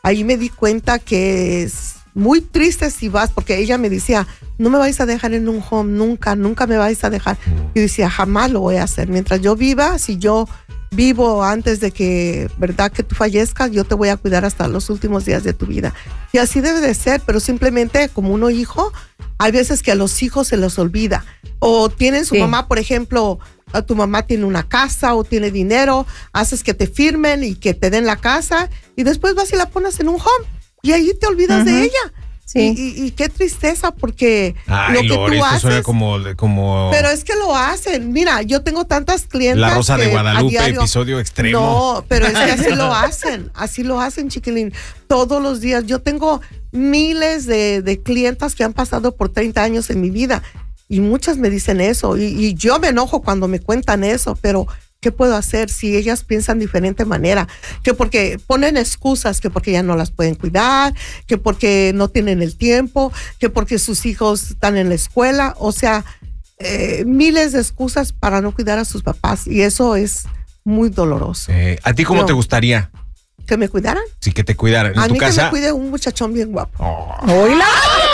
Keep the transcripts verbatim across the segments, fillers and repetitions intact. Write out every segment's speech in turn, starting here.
ahí me di cuenta que es muy triste si vas, porque ella me decía, no me vais a dejar en un home, nunca, nunca me vais a dejar. Yo decía, jamás lo voy a hacer. Mientras yo viva, si yo vivo antes de que, verdad, que tú fallezcas, yo te voy a cuidar hasta los últimos días de tu vida. Y así debe de ser, pero simplemente como uno hijo, hay veces que a los hijos se los olvida. O tienen su sí. mamá, por ejemplo, a tu mamá tiene una casa o tiene dinero, haces que te firmen y que te den la casa y después vas y la pones en un home. Y ahí te olvidas uh-huh. de ella. Sí. Y, y, y qué tristeza, porque Ay, lo que Lore, tú esto haces... suena como, como... Pero es que lo hacen. Mira, yo tengo tantas clientas... La Rosa que de Guadalupe, diario, episodio extremo. No, pero es que así lo hacen. Así lo hacen, chiquilín. Todos los días. Yo tengo miles de, de clientas que han pasado por treinta años en mi vida. Y muchas me dicen eso. Y, y yo me enojo cuando me cuentan eso, pero... ¿qué puedo hacer si ellas piensan de diferente manera? Que porque ponen excusas, que porque ya no las pueden cuidar, que porque no tienen el tiempo, que porque sus hijos están en la escuela. O sea, eh, miles de excusas para no cuidar a sus papás. Y eso es muy doloroso. Eh, ¿A ti cómo no. te gustaría? ¿Que me cuidaran? Sí, que te cuidaran. ¿En a tu mí casa? Que me cuide un muchachón bien guapo. Oh. ¡Hola!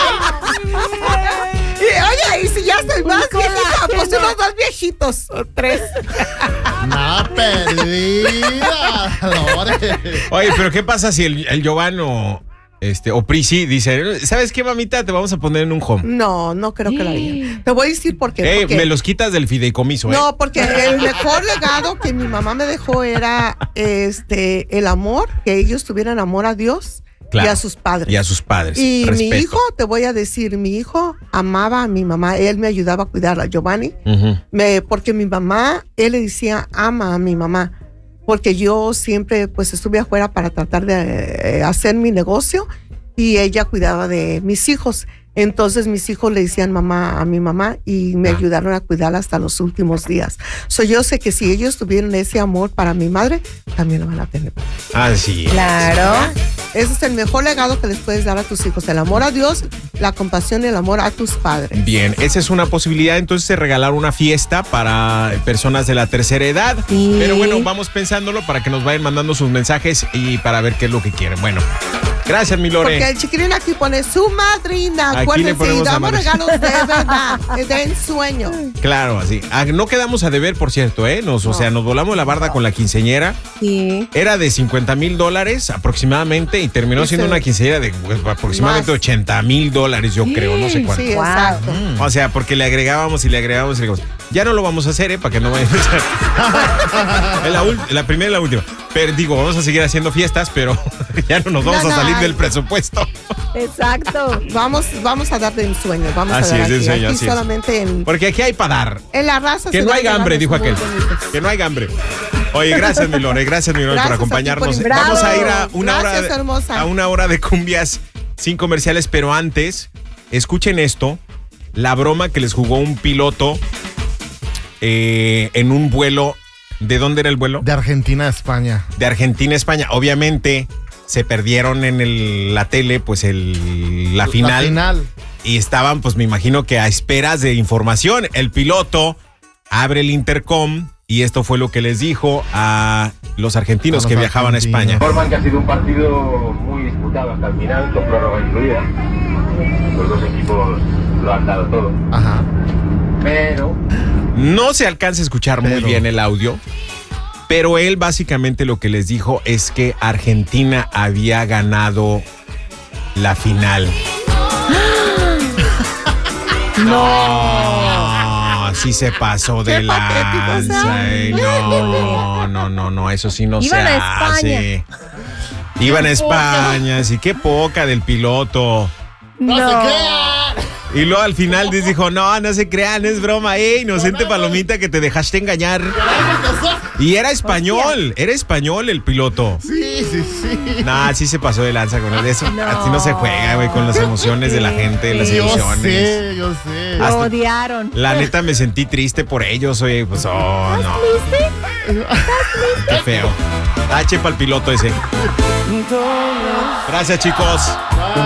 Oye, y si ya estoy más viejita, pues unos dos viejitos o tres. No, perdida, Lore. Oye, pero ¿qué pasa si el, el Giovanni o, este, o Prisi dice, ¿sabes qué, mamita? Te vamos a poner en un home. No, no creo que la hagan. Te voy a decir por qué. Eh, porque, me los quitas del fideicomiso, ¿eh? No, porque el mejor legado que mi mamá me dejó era este el amor, que ellos tuvieran amor a Dios. Claro, y a sus padres. Y a sus padres. Y respeto. Mi hijo, te voy a decir, mi hijo amaba a mi mamá. Él me ayudaba a cuidar a Giovanni. Uh-huh. Me, porque mi mamá, él le decía, ama a mi mamá. Porque yo siempre, pues, estuve afuera para tratar de eh, hacer mi negocio y ella cuidaba de mis hijos. Entonces mis hijos le decían mamá a mi mamá y me ah. ayudaron a cuidarla hasta los últimos días. So, yo sé que si ellos tuvieron ese amor para mi madre, también lo van a tener. Ah, sí. Claro. Ese es el mejor legado que les puedes dar a tus hijos. El amor a Dios, la compasión y el amor a tus padres. Bien, esa es una posibilidad entonces de regalar una fiesta para personas de la tercera edad. Sí. Pero bueno, vamos pensándolo para que nos vayan mandando sus mensajes y para ver qué es lo que quieren. Bueno, gracias, mi Lore. Porque el chiquilín aquí pone su madrina. Aquí Acuérdense, le ponemos y damos la regalos de verdad, de ensueño. Claro, así. Ah, no quedamos a deber, por cierto, ¿eh? Nos, no. O sea, nos volamos la barda con la quinceañera. Sí. Era de cincuenta mil dólares aproximadamente y terminó siendo una quinceañera de pues, aproximadamente más. ochenta mil dólares, yo creo, no sé cuánto. Sí, exacto. Mm. O sea, porque le agregábamos y le agregábamos y le agregábamos. Ya no lo vamos a hacer, ¿eh? Para que no vayan a empezar. la, ul- la primera y la última. Pero digo, vamos a seguir haciendo fiestas, pero ya no nos vamos no, no, a salir ay. del presupuesto. Exacto. Vamos, vamos a dar de ensueño. Vamos así a dar es, aquí, ensueño, aquí así solamente es. en... Porque aquí hay para dar. En la raza. Que no hay hambre, dijo aquel. Bonitos. Que no hay hambre. Oye, gracias, mi Lore. Gracias, mi Lore, por acompañarnos. Por vamos a ir a una, gracias, hora hermosa. de, a una hora de cumbias sin comerciales, pero antes, escuchen esto. La broma que les jugó un piloto eh, en un vuelo. ¿De dónde era el vuelo? De Argentina a España. De Argentina a España. Obviamente se perdieron en el, la tele, pues el, la final. La final. Y estaban, pues me imagino que a esperas de información. El piloto abre el intercom y esto fue lo que les dijo a los argentinos a los que viajaban argentinos. a España. Informan que ha sido un partido muy disputado hasta el final, con prórroga incluida. Los dos equipos lo han dado todo. Ajá. Pero... No se alcanza a escuchar pero. muy bien el audio, pero él básicamente lo que les dijo es que Argentina había ganado la final. No, sí se pasó de lanza. No, no, no, no, eso sí no Iban se a hace. España. Iban a España, sí, qué poca del piloto. No, no se crean. Y luego al final dijo, no, no se crean, es broma, eh, inocente palomita que te dejaste engañar. Y era español, era español el piloto. Sí, sí, sí. Nah, sí se pasó de lanza con eso. No. Así no se juega, güey, con las emociones de la gente, las ilusiones. Yo sé, yo sé. Lo odiaron. La neta me sentí triste por ellos, oye, pues, oh, no. Qué feo. Ah, chepa el piloto ese. Gracias, chicos.